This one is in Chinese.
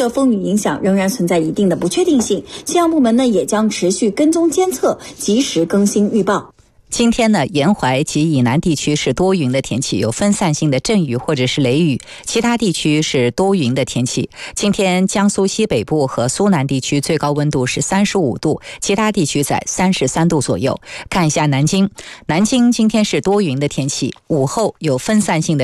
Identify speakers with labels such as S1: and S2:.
S1: 的风雨影响仍然存在一定的不确定性，气象部门呢也将持续跟踪监测，及时更新预报。
S2: 今天呢，沿淮及以南地区是多云的天气，有分散性的阵雨或者是雷雨，其他地区是多云的天气。今天江苏西北部和苏南地区最高温度是35度，其他地区在33度左右。看一下南京，南京今天是多云的天气，午后有分散性的